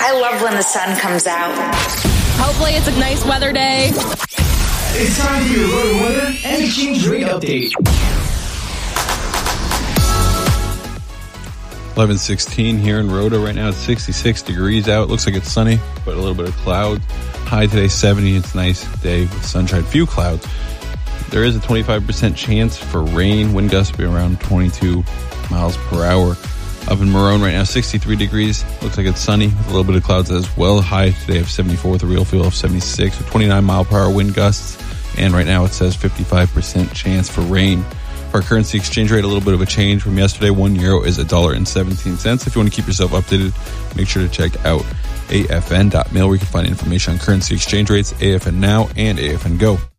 I love when the sun comes out. Hopefully it's a nice weather day. It's time for your road weather and exchange rate update. 11:16 here in Rhoda. Right now it's 66 degrees out. Looks like it's sunny, but a little bit of cloud. High today 70. It's a nice day with sunshine. Few clouds. There is a 25% chance for rain. Wind gusts will be around 22 miles per hour. Up in Marone right now 63 degrees. Looks like it's sunny with a little bit of clouds as well. High today of 74 with a real feel of 76 with 29 mile per hour wind gusts. And right now it says 55% chance for rain. Our currency exchange rate, a little bit of a change from yesterday. €1 is $1.17. If you want to keep yourself updated, make sure to check out afn.mil where you can find information on currency exchange rates, AFN Now, and AFN Go.